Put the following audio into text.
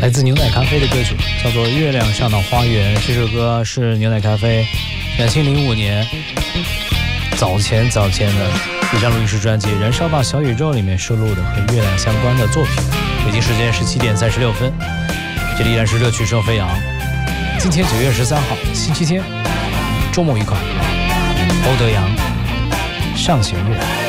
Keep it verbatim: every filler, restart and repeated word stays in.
来自牛奶咖啡的歌曲，叫做《月亮上的花园》。这首歌是牛奶咖啡两千零五年早前早前的一张录音室专辑《燃烧吧小宇宙》里面收录的和月亮相关的作品。北京时间十七点三十六分，这里依然是热曲声飞扬。今天九月十三号，星期天，周末愉快。欧德阳，上弦月。